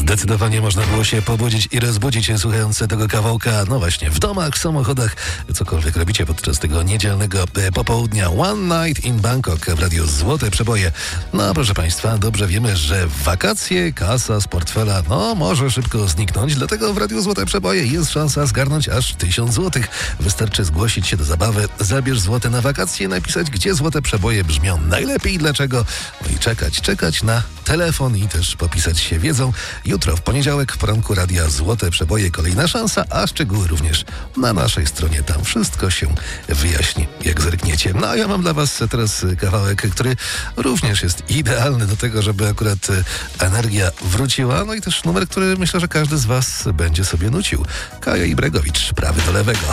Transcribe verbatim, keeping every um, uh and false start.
Zdecydowanie można było się pobudzić i rozbudzić słuchając tego kawałka, no właśnie, w domach, w samochodach, cokolwiek robicie podczas tego niedzielnego popołudnia. One Night in Bangkok w radiu Złote Przeboje. No proszę Państwa, dobrze wiemy, że w wakacje kasa z portfela, no może szybko zniknąć, dlatego w radiu Złote Przeboje jest szansa zgarnąć aż tysiąc złotych. Wystarczy zgłosić się do zabawy, zabierz złote na wakacje, napisać, gdzie Złote Przeboje brzmią najlepiej i dlaczego, no i czekać, czekać na telefon i też popisać się wiedzą. Jutro w poniedziałek w poranku radia Złote Przeboje kolejna szansa, a szczegóły również na naszej stronie. Tam wszystko się wyjaśni, jak zerkniecie. No a ja mam dla Was teraz kawałek, który również jest idealny do tego, żeby akurat energia wróciła. No i też numer, który myślę, że każdy z Was będzie sobie nucił. Kaja Ibregowicz, prawy do lewego.